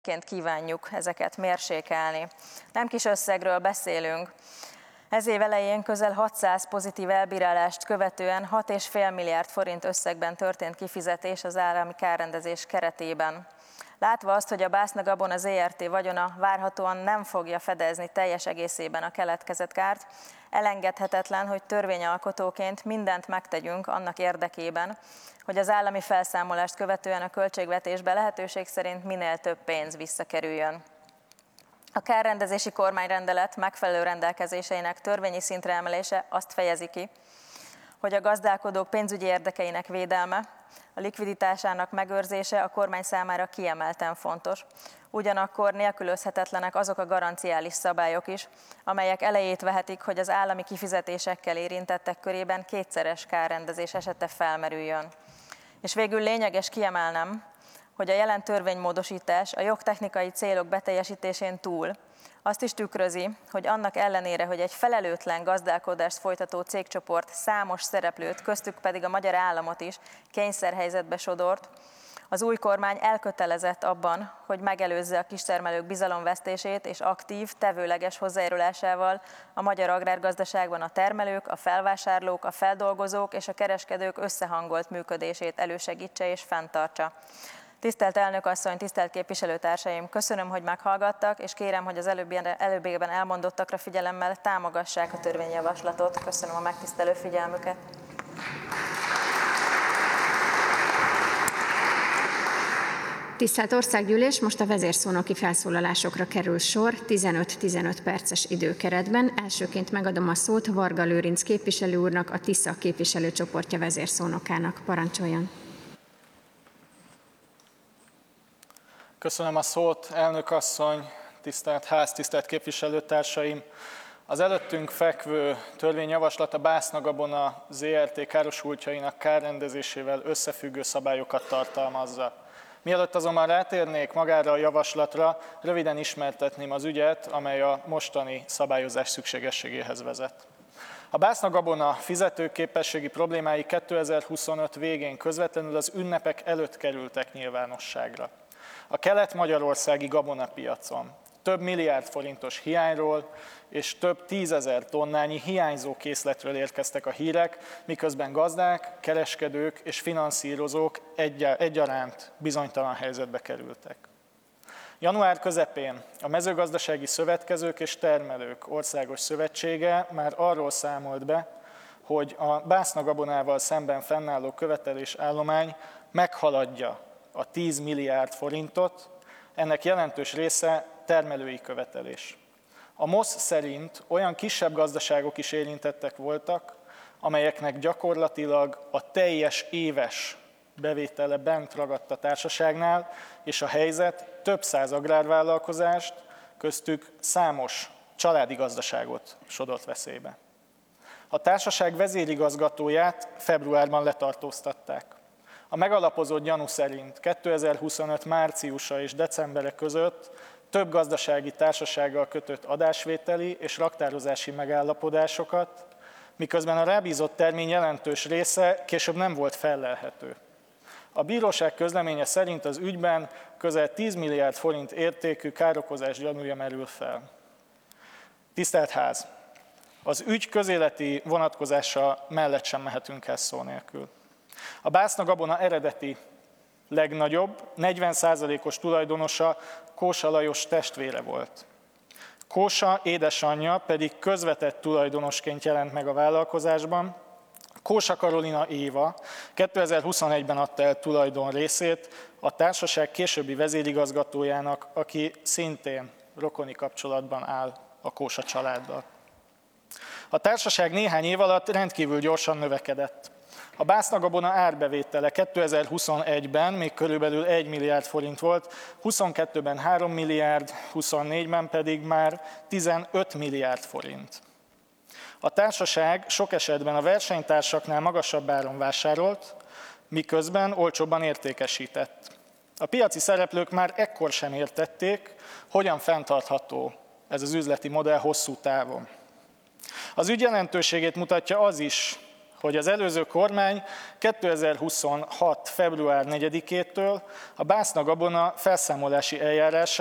kívánjuk ezeket mérsékelni. Nem kis összegről beszélünk. Ez év elején közel 600 pozitív elbírálást követően 6,5 milliárd forint összegben történt kifizetés az állami kárrendezés keretében. Látva azt, hogy a Bászna Gabona Zrt. Vagyona várhatóan nem fogja fedezni teljes egészében a keletkezett kárt, elengedhetetlen, hogy törvényalkotóként mindent megtegyünk annak érdekében, hogy az állami felszámolást követően a költségvetésbe lehetőség szerint minél több pénz visszakerüljön. A kárrendezési kormányrendelet megfelelő rendelkezéseinek törvényi szintre emelése azt fejezi ki, hogy a gazdálkodók pénzügyi érdekeinek védelme, a likviditásának megőrzése a kormány számára kiemelten fontos. Ugyanakkor nélkülözhetetlenek azok a garanciális szabályok is, amelyek elejét vehetik, hogy az állami kifizetésekkel érintettek körében kétszeres kárrendezés esete felmerüljön. És végül lényeges kiemelnem, hogy a jelen törvénymódosítás a jogtechnikai célok beteljesítésén túl azt is tükrözi, hogy annak ellenére, hogy egy felelőtlen gazdálkodást folytató cégcsoport számos szereplőt, köztük pedig a magyar államot is kényszerhelyzetbe sodort, az új kormány elkötelezett abban, hogy megelőzze a kistermelők bizalomvesztését és aktív, tevőleges hozzájárulásával a magyar agrárgazdaságban a termelők, a felvásárlók, a feldolgozók és a kereskedők összehangolt működését elősegítse és fenntartsa. Tisztelt elnök asszony, tisztelt képviselőtársaim, köszönöm, hogy meghallgattak, és kérem, hogy az előbbiekben elmondottakra figyelemmel támogassák a törvényjavaslatot. Köszönöm a megtisztelő figyelmüket. Tisztelt Országgyűlés, most a vezérszónoki felszólalásokra kerül sor 15-15 perces időkeretben. Elsőként megadom a szót Varga Lőrinc képviselő úrnak, a Tisza képviselőcsoportja vezérszónokának. Parancsoljon! Köszönöm a szót, elnök asszony, tisztelt ház, tisztelt képviselőtársaim! Az előttünk fekvő törvényjavaslat a Bászna Gabona Zrt. Károsultjainak kárrendezésével összefüggő szabályokat tartalmazza. Mielőtt azonban rátérnék magára a javaslatra, röviden ismertetném az ügyet, amely a mostani szabályozás szükségességéhez vezet. A Bászna Gabona fizetőképességi problémái 2025 végén közvetlenül az ünnepek előtt kerültek nyilvánosságra. A kelet-magyarországi gabonapiacon több milliárd forintos hiányról és több 10 000 tonnányi hiányzó készletről érkeztek a hírek, miközben gazdák, kereskedők és finanszírozók egyaránt bizonytalan helyzetbe kerültek. Január közepén a Mezőgazdasági Szövetkezők és Termelők Országos Szövetsége már arról számolt be, hogy a Bászna Gabonával szemben fennálló követelésállomány meghaladja a 10 milliárd forintot, ennek jelentős része termelői követelés. A MOSZ szerint olyan kisebb gazdaságok is érintettek voltak, amelyeknek gyakorlatilag a teljes éves bevétele bent ragadt a társaságnál, és a helyzet több száz agrárvállalkozást, köztük számos családi gazdaságot sodort veszélybe. A társaság vezérigazgatóját februárban letartóztatták. A megalapozott gyanú szerint 2025 márciusa és decembere között több gazdasági társasággal kötött adásvételi és raktározási megállapodásokat, miközben a rábízott termény jelentős része később nem volt fellelhető. A bíróság közleménye szerint az ügyben közel 10 milliárd forint értékű károkozás gyanúja merül fel. Tisztelt Ház! Az ügy közéleti vonatkozása mellett sem mehetünk el szó nélkül. A Bászna Gabona eredeti legnagyobb, 40%-os tulajdonosa Kósa Lajos testvére volt. Kósa édesanyja pedig közvetett tulajdonosként jelent meg a vállalkozásban. Kósa Karolina Éva 2021-ben adta el tulajdon részét a társaság későbbi vezérigazgatójának, aki szintén rokoni kapcsolatban áll a Kósa családdal. A társaság néhány év alatt rendkívül gyorsan növekedett. A Bászna Gabona árbevétele 2021-ben még körülbelül 1 milliárd forint volt, 22-ben 3 milliárd, 24-ben pedig már 15 milliárd forint. A társaság sok esetben a versenytársaknál magasabb áron vásárolt, miközben olcsóbban értékesített. A piaci szereplők már ekkor sem értették, hogyan fenntartható ez az üzleti modell hosszú távon. Az ügy jelentőségét mutatja az is, hogy az előző kormány 2026. február 4-től a Bászna-Gabona felszámolási eljárását